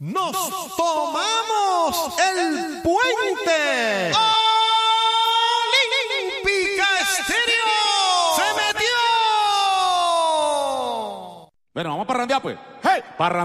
¡Nos tomamos el puente! ¡Olímpica Estéreo! ¡Se metió! Bueno, vamos a parrandear, pues. ¡Hey!